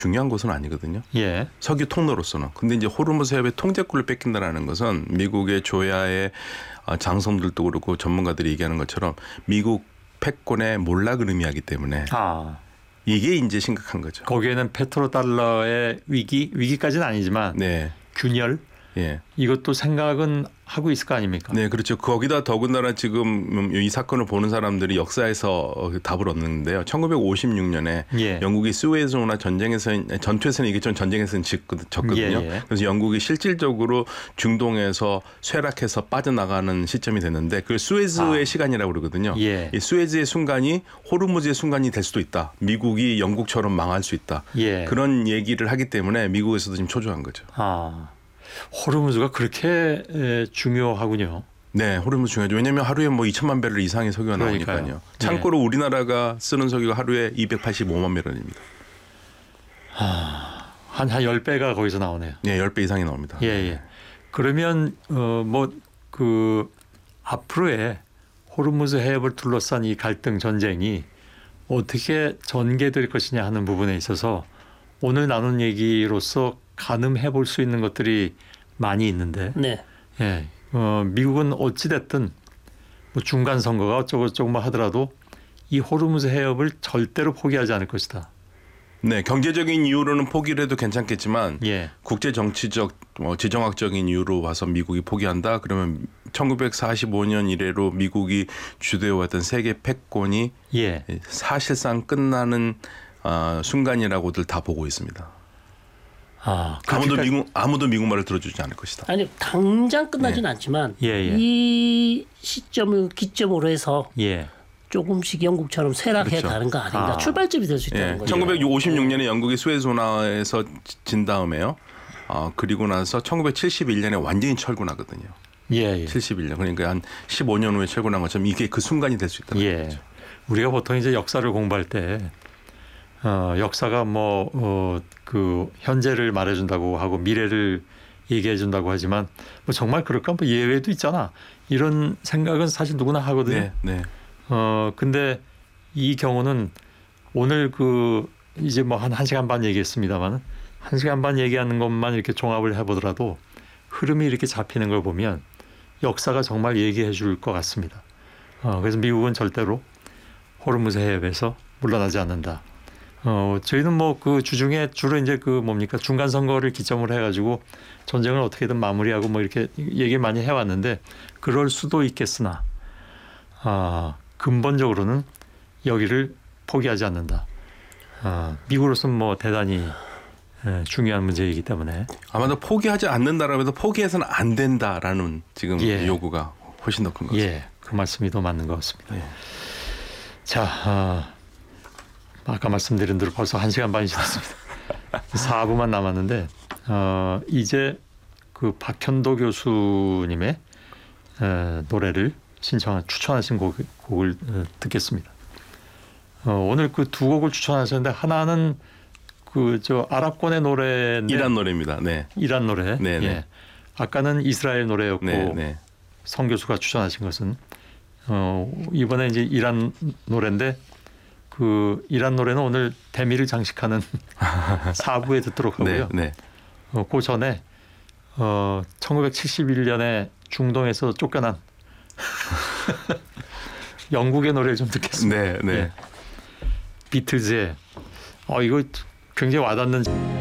중요한 것은 아니거든요. 예. 석유 통로로서는. 근데 이제 호르무즈 해협의 통제권을 뺏긴다라는 것은 미국의 조야의 장성들도 그렇고 전문가들이 얘기하는 것처럼 미국 패권의 몰락을 의미하기 때문에 이게 이제 심각한 거죠. 거기에는 페트로달러의 위기까지는 아니지만 네. 균열 예. 이것도 생각은 하고 있을 거 아닙니까? 네, 그렇죠. 거기다 더군다나 지금 이 사건을 보는 사람들이 역사에서 답을 얻는데요. 1956년에 예. 영국이 스웨즈운하 전투에서는 이겼지만 전쟁에서는 졌거든요. 예. 그래서 영국이 실질적으로 중동에서 쇠락해서 빠져나가는 시점이 됐는데 그걸 스웨즈의 시간이라고 그러거든요. 예. 이 스웨즈의 순간이 호르무즈의 순간이 될 수도 있다. 미국이 영국처럼 망할 수 있다. 예. 그런 얘기를 하기 때문에 미국에서도 지금 초조한 거죠. 호르무즈가 그렇게 중요하군요. 네, 호르무즈 중요하죠. 왜냐하면 하루에 뭐 2천만 배럴 이상의 석유가 나오니까요. 참고로 우리나라가 쓰는 석유가 하루에 285만 배럴입니다. 한 10배가 거기서 나오네요. 네, 10배 이상이 나옵니다. 예. 그러면 앞으로의 호르무즈 해협을 둘러싼 이 갈등 전쟁이 어떻게 전개될 것이냐 하는 부분에 있어서 오늘 나눈 얘기로서 가늠해 볼 수 있는 것들이 많이 있는데, 네. 예, 미국은 어찌 됐든 뭐 중간 선거가 어쩌고 하더라도 이 호르무즈 해협을 절대로 포기하지 않을 것이다. 네, 경제적인 이유로는 포기를 해도 괜찮겠지만, 예. 국제 정치적, 지정학적인 이유로 봐서 미국이 포기한다. 그러면 1945년 이래로 미국이 주도해왔던 세계 패권이 사실상 끝나는 순간이라고들 다 보고 있습니다. 아무도 미국 말을 들어주지 않을 것이다. 아니 당장 끝나지는 않지만 이 시점을 기점으로 해서 조금씩 영국처럼 쇠락해 가는 거 아닌가. 출발점이 될 수 있다는 거죠. 1956년에 영국이 스웨즈운하에서 진 다음에요. 그리고 나서 1971년에 완전히 철군하거든요. 71년. 그러니까 한 15년 후에 철군한 것처럼 이게 그 순간이 될 수 있다는 거죠. 우리가 보통 이제 역사를 공부할 때 역사가 그 현재를 말해준다고 하고 미래를 얘기해준다고 하지만 뭐 정말 그럴까? 뭐 예외도 있잖아. 이런 생각은 사실 누구나 하거든요. 네. 근데 이 경우는 오늘 이제 뭐 한 1시간 반 얘기했습니다만 1시간 반 얘기하는 것만 이렇게 종합을 해보더라도 흐름이 이렇게 잡히는 걸 보면 역사가 정말 얘기해 줄 것 같습니다. 그래서 미국은 절대로 호르무즈 해협에서 물러나지 않는다. 저희는 뭐 그 주중에 주로 이제 중간 선거를 기점으로 해가지고 전쟁을 어떻게든 마무리하고 뭐 이렇게 얘기 많이 해왔는데 그럴 수도 있겠으나 근본적으로는 여기를 포기하지 않는다. 미국으로서는 뭐 대단히 중요한 문제이기 때문에 아마도 포기하지 않는다라고 해도 포기해서는 안 된다라는 지금 요구가 훨씬 더 큰 거죠. 그 말씀이 더 맞는 것 같습니다. 자. 아까 말씀드린 대로 벌써 1시간 반이 지났습니다. 4부만 남았는데 이제 그 박현도 교수님의 노래를 추천하신 곡을 듣겠습니다. 오늘 그 두 곡을 추천하셨는데 하나는 아랍권의 노래인데 이란 노래입니다. 네. 이란 노래. 네. 아까는 이스라엘 노래였고 성 교수가 추천하신 것은 이번에 이제 이란 노래인데 그 이란 노래는 오늘 대미를 장식하는 4부에 듣도록 하고요. 그 전에 1971년에 중동에서 쫓겨난 영국의 노래를 좀 듣겠습니다. 비틀즈의 이거 굉장히 와닿는